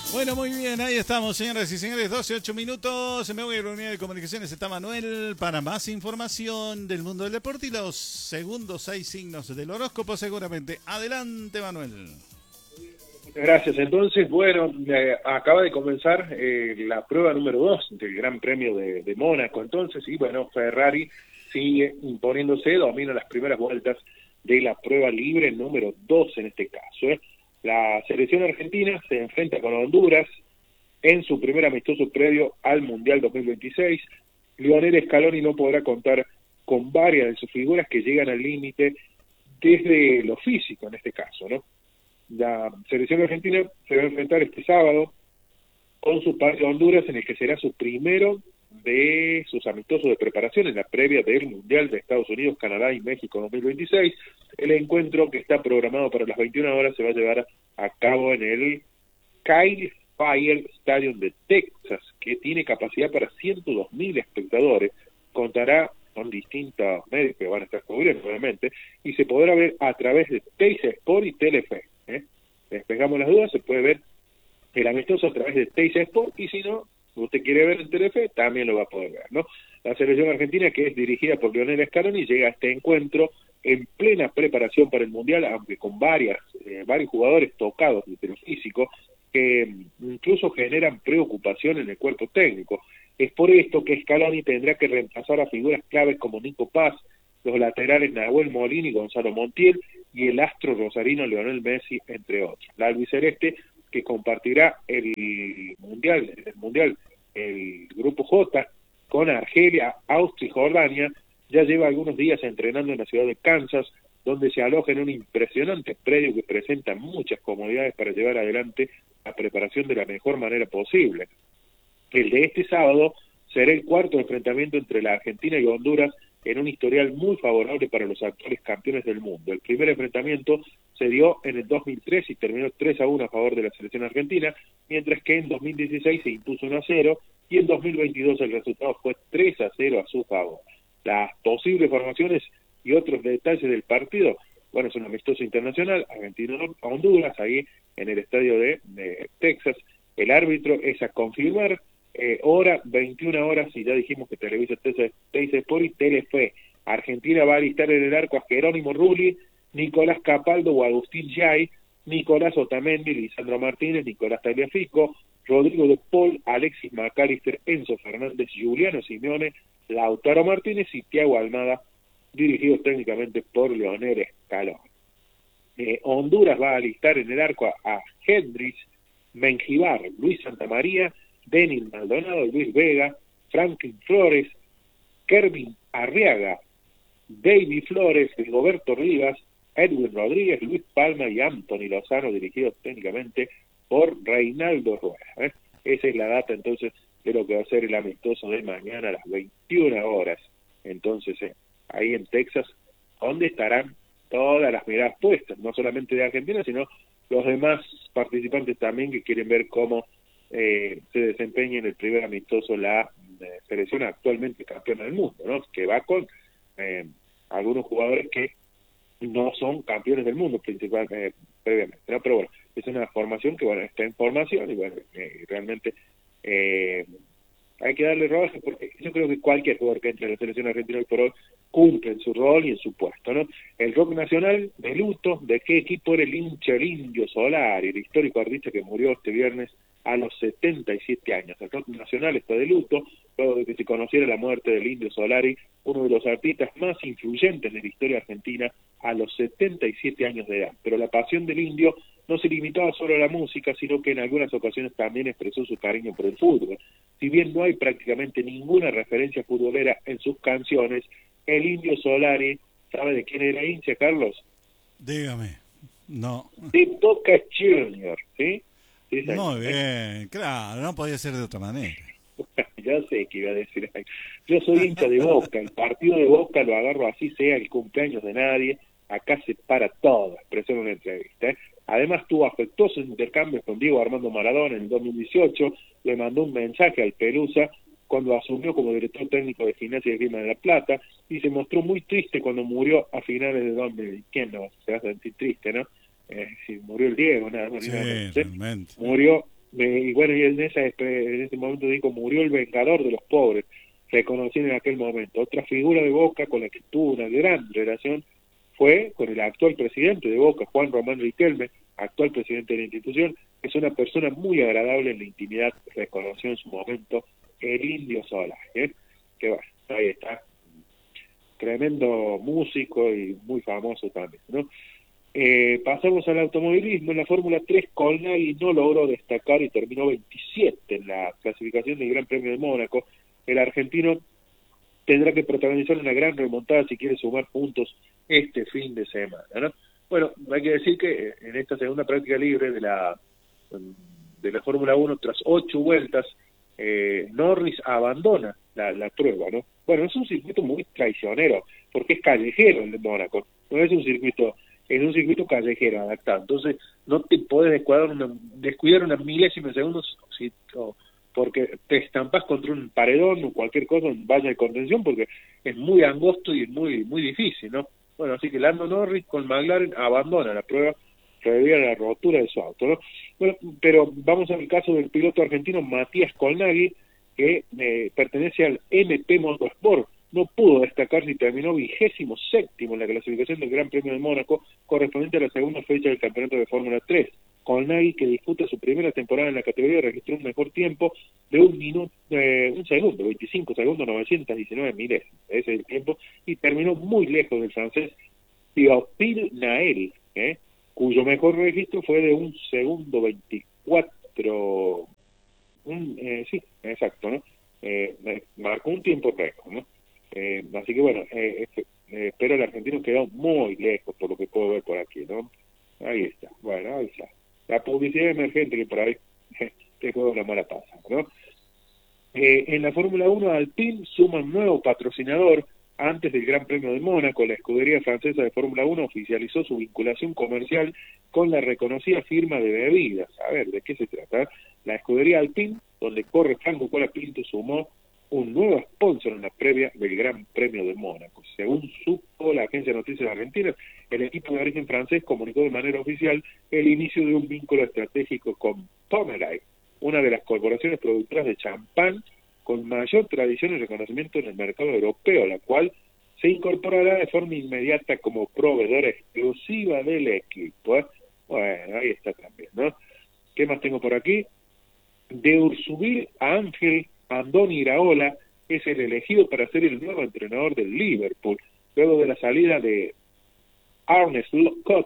Bueno, muy bien, ahí estamos, señoras y señores, 8 minutos. Me voy a la unidad de comunicaciones, está Manuel para más información del mundo del deporte y los segundos 6 signos del horóscopo seguramente. Adelante, Manuel. Muchas gracias. Entonces, bueno, acaba de comenzar la prueba número 2 del Gran Premio de Mónaco. Entonces, y bueno, Ferrari sigue imponiéndose, domina las primeras vueltas de la prueba libre número 2 en este caso. La selección argentina se enfrenta con Honduras en su primer amistoso previo al Mundial 2026. Lionel Scaloni no podrá contar con varias de sus figuras que llegan al límite desde lo físico en este caso, ¿no? La selección argentina se va a enfrentar este sábado con su par de Honduras, en el que será su primero de sus amistosos de preparación en la previa del Mundial de Estados Unidos, Canadá y México 2026. El encuentro, que está programado para las 21 horas, se va a llevar a cabo en el Kyle Fire Stadium de Texas, que tiene capacidad para 102.000 espectadores. Contará con distintos medios que van a estar cubriendo, obviamente, y se podrá ver a través de Teis Sport y Telefe. Despejamos las dudas, se puede ver el amistoso a través de Teis Sport, y si no, usted quiere ver en Telefe, también lo va a poder ver, ¿no? La selección argentina, que es dirigida por Lionel Scaloni, llega a este encuentro en plena preparación para el Mundial, aunque con varios jugadores tocados desde lo físico, que incluso generan preocupación en el cuerpo técnico. Es por esto que Scaloni tendrá que reemplazar a figuras claves como Nico Paz, los laterales Nahuel Molina y Gonzalo Montiel, y el astro rosarino Lionel Messi, entre otros. La albiceleste, que compartirá el mundial, el grupo J, con Argelia, Austria y Jordania, ya lleva algunos días entrenando en la ciudad de Kansas, donde se aloja en un impresionante predio que presenta muchas comodidades para llevar adelante la preparación de la mejor manera posible. El de este sábado será el cuarto enfrentamiento entre la Argentina y Honduras, en un historial muy favorable para los actuales campeones del mundo. El primer enfrentamiento se dio en el 2003 y terminó 3-1 a favor de la selección argentina, mientras que en 2016 se impuso 1-0 y en 2022 el resultado fue 3-0 a su favor. Las posibles formaciones y otros detalles del partido, bueno, es un amistoso internacional, Argentina-Honduras, ahí en el estadio de Texas. El árbitro es a confirmar, hora 21 horas, y ya dijimos que televisa Teis Sport y Telefe. Argentina va a alistar en el arco a Jerónimo Rulli, Nicolás Capaldo o Agustín Yay, Nicolás Otamendi, Lisandro Martínez, Nicolás Tagliafico, Rodrigo de Paul, Alexis McAllister, Enzo Fernández, Juliano Simeone, Lautaro Martínez y Thiago Almada, dirigidos técnicamente por Lionel Scaloni. Honduras va a alistar en el arco a Hendrix, Mengibar, Luis Santamaría, Denis Maldonado, Luis Vega, Franklin Flores, Kervin Arriaga, David Flores, Rigoberto Rivas, Edwin Rodríguez, Luis Palma y Anthony Lozano, dirigidos técnicamente por Reinaldo Rueda. Esa es la data entonces de lo que va a ser el amistoso de mañana a las 21 horas. Entonces, ahí en Texas, donde estarán todas las miradas puestas, no solamente de Argentina, sino los demás participantes también, que quieren ver cómo se desempeña en el primer amistoso la selección actualmente campeona del mundo, ¿no? Que va con algunos jugadores que no son campeones del mundo previamente, ¿no? Pero bueno, es una formación que, bueno, está en formación, y bueno, realmente hay que darle rodaje, porque yo creo que cualquier jugador que entre en la selección argentina hoy por hoy cumple en su rol y en su puesto, ¿no? El rock nacional de luto, ¿de qué equipo era el hincha, el Indio Solari, el histórico artista que murió este viernes a los 77 años? El rock nacional está de luto luego de que se conociera la muerte del Indio Solari, uno de los artistas más influyentes de la historia argentina, a los 77 años de edad. Pero la pasión del Indio no se limitaba solo a la música, sino que en algunas ocasiones también expresó su cariño por el fútbol. Si bien no hay prácticamente ninguna referencia futbolera en sus canciones, el Indio Solari, ¿sabe de quién era hincha, Carlos? Dígame. No. De Boca Junior, ¿sí? Sí, muy bien, claro, no podía ser de otra manera. Ya sé que iba a decir. Yo soy hincha de Boca, el partido de Boca lo agarro así sea el cumpleaños de nadie, acá se para todo, expresó en una entrevista. Además tuvo afectuosos intercambios con Diego Armando Maradona en el 2018, le mandó un mensaje al Pelusa cuando asumió como director técnico de Gimnasia y Esgrima de La Plata, y se mostró muy triste cuando murió a finales de 2000. ¿Quién no se va a sentir triste, no? Si murió el Diego, nada más. Sí, realmente. Murió y bueno, y en ese momento dijo, murió el vengador de los pobres, reconocido en aquel momento. Otra figura de Boca con la que tuvo una gran relación fue con el actual presidente de Boca, Juan Román Riquelme, actual presidente de la institución. Es una persona muy agradable en la intimidad, reconoció en su momento el Indio Solari, que bueno, ahí está, tremendo músico y muy famoso también, ¿no? Pasamos al automovilismo. En la Fórmula 3, Colnaghi no logró destacar y terminó 27 en la clasificación del Gran Premio de Mónaco. El argentino tendrá que protagonizar una gran remontada si quiere sumar puntos este fin de semana, ¿no? Bueno, hay que decir que en esta segunda práctica libre de la Fórmula 1, tras 8 vueltas, Norris abandona la prueba, ¿no? Bueno, es un circuito muy traicionero, porque es callejero el de Mónaco, no es un circuito callejero adaptado, entonces no te podés descuidar una milésima de segundos porque te estampas contra un paredón o cualquier cosa, un valla de contención, porque es muy angosto y es muy difícil, ¿no? Bueno, así que Lando Norris con McLaren abandona la prueba debido a la rotura de su auto, ¿no? Bueno, pero vamos al caso del piloto argentino Matías Colnaghi, que pertenece al MP Motorsport. No pudo destacarse y terminó 27º en la clasificación del Gran Premio de Mónaco, correspondiente a la segunda fecha del campeonato de Fórmula 3. Colnaghi, que disputa su primera temporada en la categoría, registró un mejor tiempo de un segundo, 25 segundos, 919 milésimas. Ese es el tiempo, y terminó muy lejos del francés Théophile Nael, cuyo mejor registro fue de 1 segundo 24. Sí, exacto, ¿no? Marcó un tiempo récord, ¿no? Así que bueno, pero el argentino quedó muy lejos por lo que puedo ver por aquí, ¿no? Ahí está, bueno, ahí está. La publicidad emergente que por ahí te juega una mala pasa, ¿no? En la Fórmula 1, Alpine suma un nuevo patrocinador. Antes del Gran Premio de Mónaco, la escudería francesa de Fórmula 1 oficializó su vinculación comercial con la reconocida firma de bebidas. A ver, ¿de qué se trata? La escudería Alpine, donde corre Franco Colapinto, sumó un nuevo sponsor en la previa del Gran Premio de Mónaco. Según supo la agencia de noticias argentina, el equipo de origen francés comunicó de manera oficial el inicio de un vínculo estratégico con Pomeray, una de las corporaciones productoras de champán con mayor tradición y reconocimiento en el mercado europeo, la cual se incorporará de forma inmediata como proveedora exclusiva del equipo. Bueno, ahí está también, ¿no? ¿Qué más tengo por aquí? De Ursubir a Ángel Andoni Iraola es el elegido para ser el nuevo entrenador del Liverpool, luego de la salida de Arne Slot.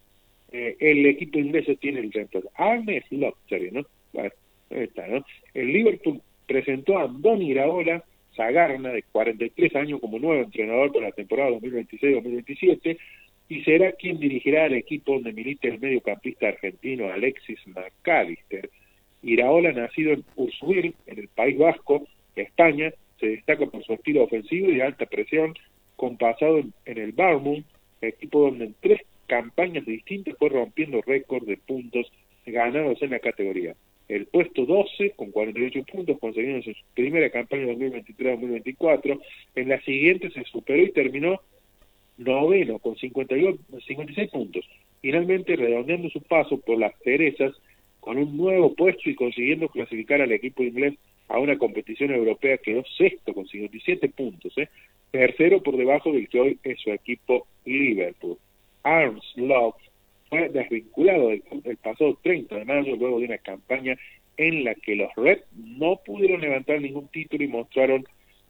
El equipo inglés tiene el reemplazo. Arne Slot, ¿no? Bueno, ahí está, ¿no? El Liverpool presentó a Andoni Iraola Sagarna, de 43 años, como nuevo entrenador para la temporada 2026-2027, y será quien dirigirá al equipo donde milita el mediocampista argentino Alexis McAllister. Iraola, nacido en Urzúbil, en el País Vasco, España, se destaca por su estilo ofensivo y de alta presión, con pasado en el Bournemouth, equipo donde en 3 campañas distintas fue rompiendo récord de puntos ganados en la categoría. El puesto 12, con 48 puntos conseguidos en su primera campaña 2023-2024, en la siguiente se superó y terminó noveno, con 56 puntos, finalmente redondeando su paso por las cerezas con un nuevo puesto y consiguiendo clasificar al equipo inglés a una competición europea. Quedó sexto con 57 puntos, tercero por debajo del que hoy es su equipo Liverpool. Arne Slot fue desvinculado el pasado 30 de mayo luego de una campaña en la que los Reds no pudieron levantar ningún título y mostraron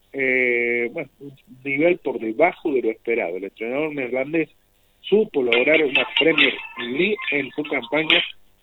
un nivel por debajo de lo esperado. El entrenador neerlandés supo lograr una Premier League en su campaña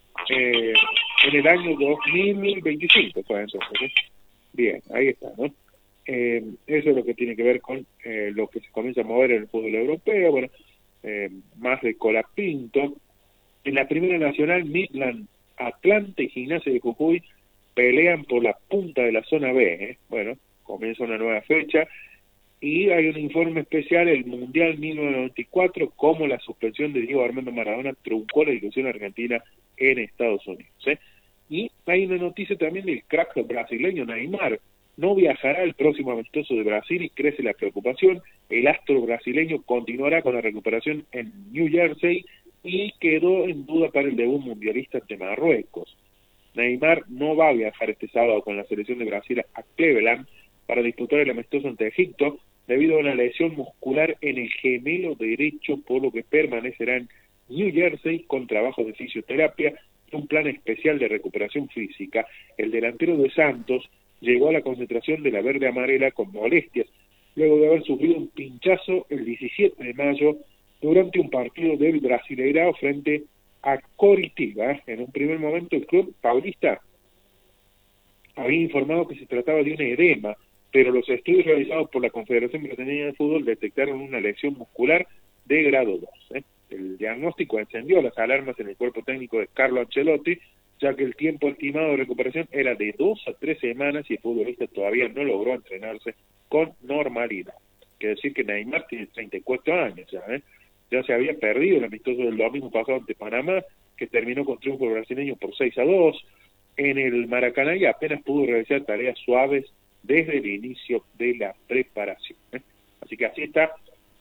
en el año 2025, fue entonces, Bien, ahí está, ¿no? Eso es lo que tiene que ver con lo que se comienza a mover en el fútbol europeo. Bueno, más de Colapinto. En la primera nacional, Midland, Atlante y Gimnasia de Jujuy pelean por la punta de la zona B. Bueno, comienza una nueva fecha y hay un informe especial, el Mundial 1994, cómo la suspensión de Diego Armando Maradona truncó la ilusión argentina en Estados Unidos. Y hay una noticia también del crack brasileño Neymar. No viajará el próximo amistoso de Brasil y crece la preocupación. El astro brasileño continuará con la recuperación en New Jersey y quedó en duda para el debut mundialista ante Marruecos. Neymar no va a viajar este sábado con la selección de Brasil a Cleveland para disputar el amistoso ante Egipto debido a una lesión muscular en el gemelo derecho, por lo que permanecerá en New Jersey con trabajo de fisioterapia y un plan especial de recuperación física. El delantero de Santos llegó a la concentración de la verde amarela con molestias, luego de haber sufrido un pinchazo el 17 de mayo durante un partido del Brasileirao frente a Coritiba. En un primer momento el club paulista había informado que se trataba de un edema, pero los estudios realizados por la Confederación Brasileña de Fútbol detectaron una lesión muscular de grado 2. El diagnóstico encendió las alarmas en el cuerpo técnico de Carlo Ancelotti, ya que el tiempo estimado de recuperación era de 2 a 3 semanas y el futbolista todavía no logró entrenarse con normalidad. Quiere decir que Neymar tiene 34 años ya se había perdido el amistoso del domingo pasado ante Panamá, que terminó con triunfo brasileño por 6-2 en el Maracaná, y apenas pudo realizar tareas suaves desde el inicio de la preparación. Así que así está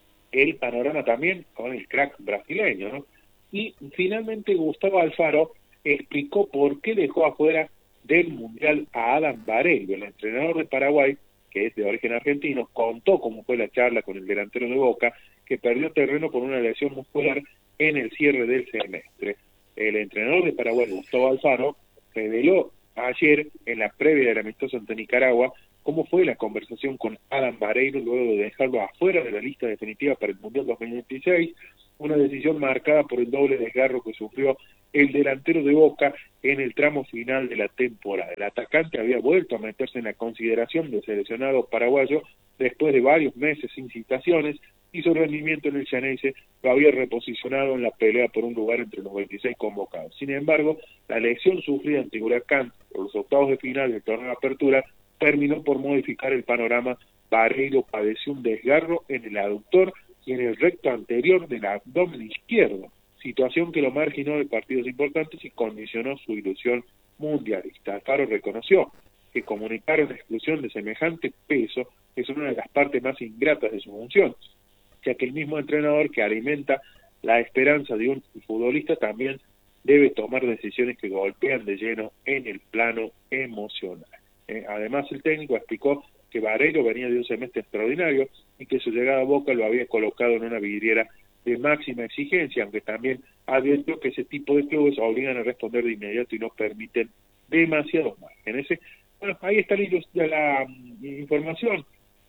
el panorama también con el crack brasileño, ¿no? Y finalmente Gustavo Alfaro explicó por qué dejó afuera del Mundial a Adam Varela, el entrenador de Paraguay, que es de origen argentino. Contó cómo fue la charla con el delantero de Boca, que perdió terreno por una lesión muscular en el cierre del semestre. El entrenador de Paraguay, Gustavo Alfaro, reveló ayer en la previa del amistoso ante Nicaragua cómo fue la conversación con Adam Varela luego de dejarlo afuera de la lista definitiva para el Mundial 2026, una decisión marcada por el doble desgarro que sufrió el delantero de Boca en el tramo final de la temporada. El atacante había vuelto a meterse en la consideración del seleccionado paraguayo después de varios meses sin citaciones, y su rendimiento en el Xeneize lo había reposicionado en la pelea por un lugar entre los 26 convocados. Sin embargo, la lesión sufrida ante Huracán por los octavos de final del torneo de apertura terminó por modificar el panorama. Barreiro padeció un desgarro en el aductor y en el recto anterior del abdomen izquierdo, situación que lo marginó de partidos importantes y condicionó su ilusión mundialista. Alfaro reconoció que comunicar una exclusión de semejante peso es una de las partes más ingratas de su función, ya que el mismo entrenador que alimenta la esperanza de un futbolista también debe tomar decisiones que golpean de lleno en el plano emocional. Además, el técnico explicó que Barreiro venía de un semestre extraordinario y que su llegada a Boca lo había colocado en una vidriera de máxima exigencia, aunque también advirtió que ese tipo de clubes obligan a responder de inmediato y no permiten demasiados márgenes. Bueno, ahí está la información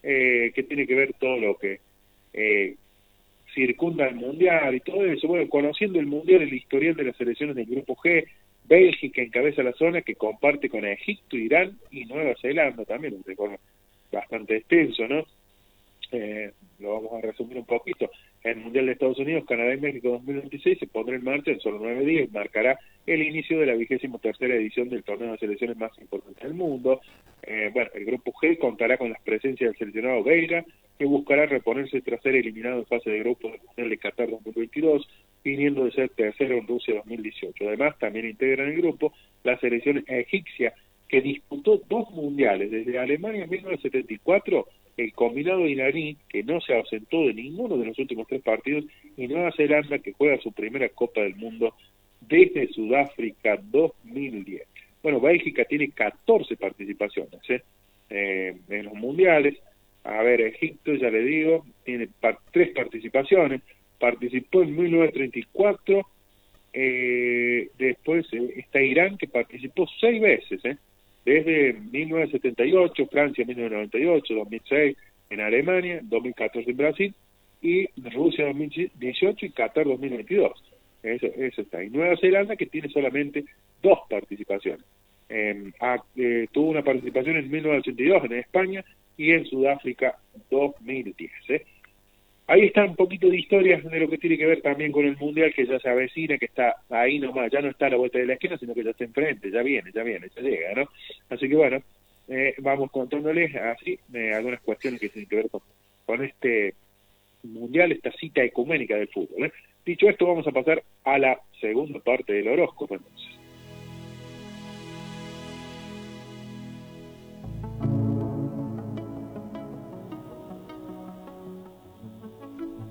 que tiene que ver todo lo que circunda el Mundial y todo eso. Bueno, conociendo el Mundial, el historial de las selecciones del Grupo G, Bélgica encabeza la zona, que comparte con Egipto, Irán y Nueva Zelanda, también un récord bastante extenso, ¿no? Lo vamos a resumir un poquito. El Mundial de Estados Unidos, Canadá y México 2026 se pondrá en marcha en solo 9 días y marcará el inicio de la 23ª edición del torneo de selecciones más importante del mundo. Bueno, el Grupo G contará con la presencia del seleccionado belga, que buscará reponerse tras ser eliminado en fase de grupos del Mundial de Qatar 2022, viniendo de ser tercero en Rusia 2018. Además, también integra en el grupo la selección egipcia, que disputó 2 mundiales, desde Alemania en 1974, el combinado iraní, que no se ausentó de ninguno de los últimos 3 partidos, y Nueva Zelanda, que juega su primera Copa del Mundo desde Sudáfrica 2010. Bueno, Bélgica tiene 14 participaciones en los mundiales. A ver, Egipto, ya le digo, tiene 3 participaciones. Participó en 1934, después está Irán, que participó 6 veces, desde 1978, Francia 1998, 2006 en Alemania, 2014 en Brasil, y Rusia 2018 y Qatar 2022. Eso está. Y Nueva Zelanda, que tiene solamente 2 participaciones. Tuvo una participación en 1982 en España y en Sudáfrica 2010. Ahí está un poquito de historias de lo que tiene que ver también con el Mundial, que ya se avecina, que está ahí nomás, ya no está a la vuelta de la esquina, sino que ya está enfrente, ya viene, ya llega, ¿no? Así que bueno, vamos contándoles así algunas cuestiones que tienen que ver con este Mundial, esta cita ecuménica del fútbol. Dicho esto, vamos a pasar a la segunda parte del horóscopo entonces.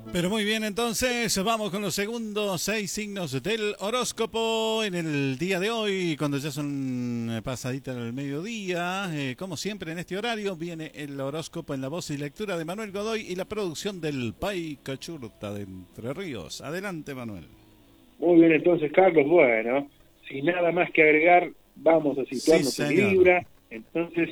Pero muy bien, entonces vamos con los segundos 6 signos del horóscopo en el día de hoy, cuando ya son pasaditas del mediodía. Como siempre en este horario viene el horóscopo en la voz y lectura de Manuel Godoy y la producción del Pai Cachurta de Entre Ríos. Adelante, Manuel. Muy bien, entonces, Carlos, bueno, sin nada más que agregar, vamos a situarnos en Libra. Entonces,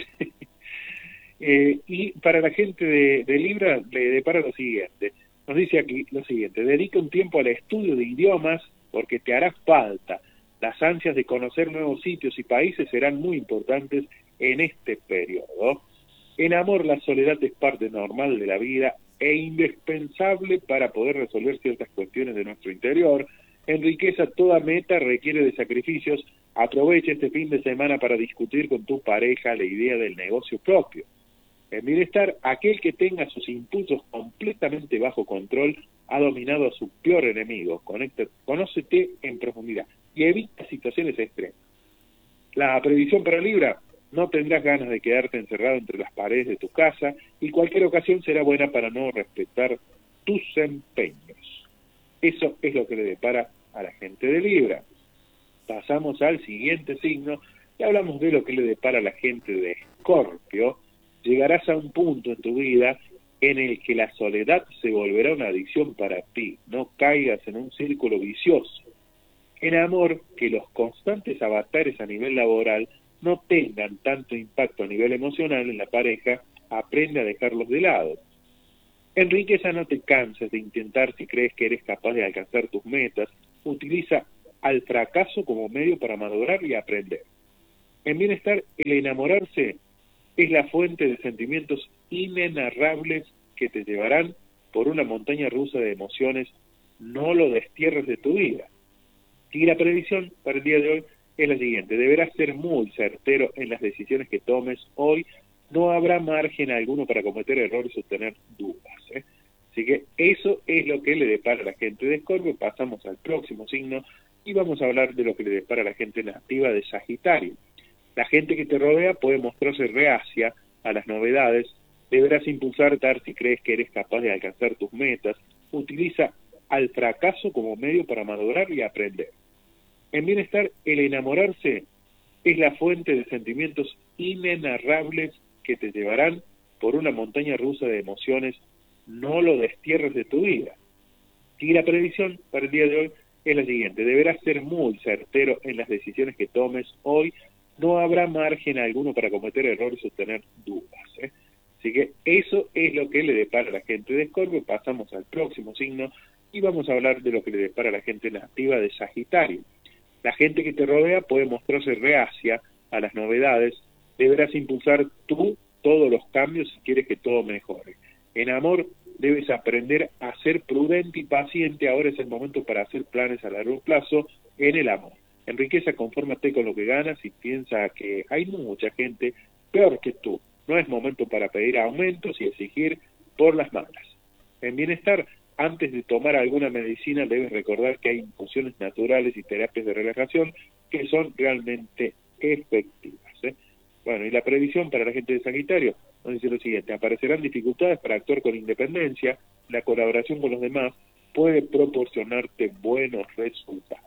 y para la gente de Libra le depara lo siguiente. Nos dice aquí lo siguiente: dedica un tiempo al estudio de idiomas porque te hará falta. Las ansias de conocer nuevos sitios y países serán muy importantes en este periodo. En amor, la soledad es parte normal de la vida e indispensable para poder resolver ciertas cuestiones de nuestro interior. En riqueza, toda meta requiere de sacrificios. Aprovecha este fin de semana para discutir con tu pareja la idea del negocio propio. En bienestar, aquel que tenga sus impulsos completamente bajo control ha dominado a su peor enemigo. Conócete en profundidad y evita situaciones extremas. La previsión para Libra: no tendrás ganas de quedarte encerrado entre las paredes de tu casa y cualquier ocasión será buena para no respetar tus empeños. Eso es lo que le depara a la gente de Libra. Pasamos al siguiente signo y hablamos de lo que le depara a la gente de Escorpio. Llegarás a un punto en tu vida en el que la soledad se volverá una adicción para ti. No caigas en un círculo vicioso. En amor, que los constantes avatares a nivel laboral no tengan tanto impacto a nivel emocional en la pareja, aprende a dejarlos de lado. En riqueza, no te canses de intentar si crees que eres capaz de alcanzar tus metas. Utiliza al fracaso como medio para madurar y aprender. En bienestar, el enamorarse es la fuente de sentimientos inenarrables que te llevarán por una montaña rusa de emociones. No lo destierres de tu vida. Y la previsión para el día de hoy es la siguiente: deberás ser muy certero en las decisiones que tomes hoy. No habrá margen alguno para cometer errores o tener dudas. Así que eso es lo que le depara a la gente de Escorpio. Pasamos al próximo signo y vamos a hablar de lo que le depara a la gente nativa de Sagitario. La gente que te rodea puede mostrarse reacia a las novedades. Deberás impulsarte si crees que eres capaz de alcanzar tus metas. Utiliza al fracaso como medio para madurar y aprender. En bienestar, el enamorarse es la fuente de sentimientos inenarrables que te llevarán por una montaña rusa de emociones. No lo destierres de tu vida. Y la previsión para el día de hoy es la siguiente: deberás ser muy certero en las decisiones que tomes hoy. No habrá margen alguno para cometer errores o tener dudas. Así que eso es lo que le depara a la gente de Escorpio. Pasamos al próximo signo y vamos a hablar de lo que le depara a la gente nativa de Sagitario. La gente que te rodea puede mostrarse reacia a las novedades. Deberás impulsar tú todos los cambios si quieres que todo mejore. En amor, debes aprender a ser prudente y paciente. Ahora es el momento para hacer planes a largo plazo en el amor. En riqueza, confórmate con lo que ganas y piensa que hay mucha gente peor que tú. No es momento para pedir aumentos y exigir por las malas. En bienestar, antes de tomar alguna medicina, debes recordar que hay infusiones naturales y terapias de relajación que son realmente efectivas. Bueno, y la previsión para la gente de Sagitario nos dice lo siguiente: aparecerán dificultades para actuar con independencia. La colaboración con los demás puede proporcionarte buenos resultados.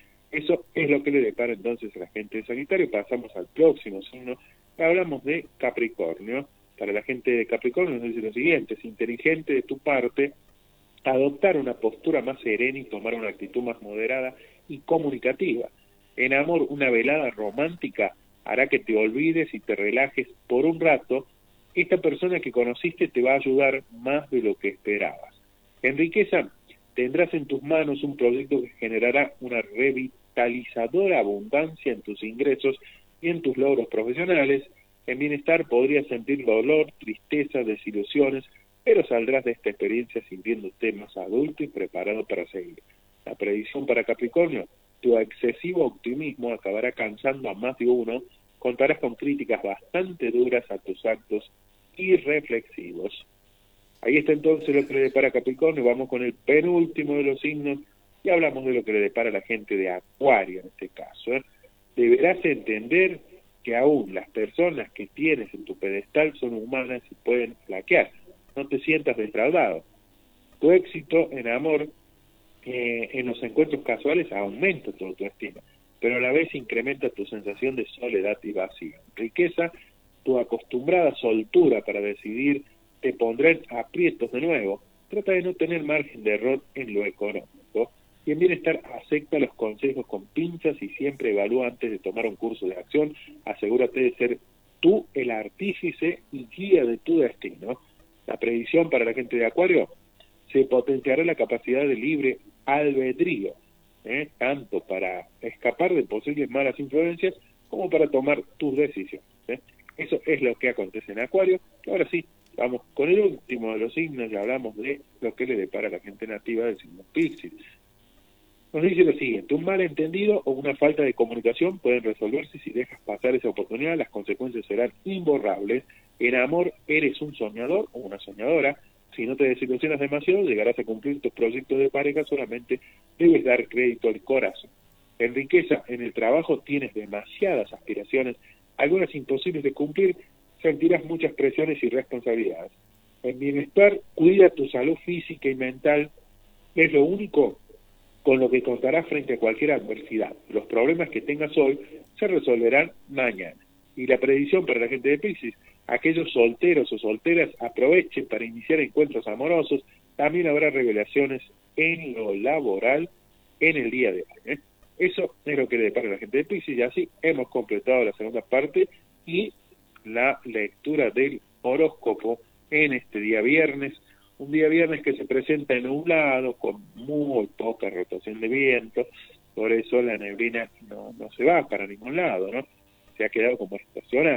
Eso es lo que le depara entonces a la gente de Sagitario. Pasamos al próximo signo. Hablamos de Capricornio. Para la gente de Capricornio nos dice lo siguiente: es inteligente de tu parte adoptar una postura más serena y tomar una actitud más moderada y comunicativa. En amor, una velada romántica hará que te olvides y te relajes por un rato. Esta persona que conociste te va a ayudar más de lo que esperabas. En riqueza, tendrás en tus manos un proyecto que generará una revitalizadora abundancia en tus ingresos y en tus logros profesionales. En bienestar, podrías sentir dolor, tristeza, desilusiones, pero saldrás de esta experiencia sintiéndote más adulto y preparado para seguir. La predicción para Capricornio: tu excesivo optimismo acabará cansando a más de uno. Contarás con críticas bastante duras a tus actos irreflexivos. Ahí está entonces lo que le depara a Capricornio. Vamos con el penúltimo de los signos y hablamos de lo que le depara a la gente de Acuario en este caso. Deberás entender que aún las personas que tienes en tu pedestal son humanas y pueden flaquear. No te sientas defraudado. Tu éxito en amor, en los encuentros casuales, aumenta tu autoestima, pero a la vez incrementa tu sensación de soledad y vacío. Riqueza, tu acostumbrada soltura para decidir te pondrá en aprietos de nuevo. Trata de no tener margen de error en lo económico, y en bienestar acepta los consejos con pinzas y siempre evalúa antes de tomar un curso de acción. Asegúrate de ser tú el artífice y guía de tu destino. La predicción para la gente de Acuario: se potenciará la capacidad de libre albedrío, tanto para escapar de posibles malas influencias como para tomar tus decisiones. Eso es lo que acontece en Acuario. Ahora sí, vamos con el último de los signos y hablamos de lo que le depara a la gente nativa del signo Piscis. Nos dice lo siguiente: un malentendido o una falta de comunicación pueden resolverse si dejas pasar esa oportunidad. Las consecuencias serán imborrables. En amor, eres un soñador o una soñadora. Si no te desilusionas demasiado, llegarás a cumplir tus proyectos de pareja. Solamente debes dar crédito al corazón. En riqueza, en el trabajo tienes demasiadas aspiraciones, algunas imposibles de cumplir. Sentirás muchas presiones y responsabilidades. En bienestar, cuida tu salud física y mental. Es lo único con lo que contarás frente a cualquier adversidad. Los problemas que tengas hoy se resolverán mañana. Y la predicción para la gente de Piscis: aquellos solteros o solteras aprovechen para iniciar encuentros amorosos. También habrá revelaciones en lo laboral en el día de hoy. Eso es lo que le depara a la gente de Piscis, y así hemos completado la segunda parte y la lectura del horóscopo en este día viernes. Un día viernes que se presenta nublado, con muy poca rotación de viento. Por eso la neblina no se va para ningún lado, ¿no? Se ha quedado como estacionada.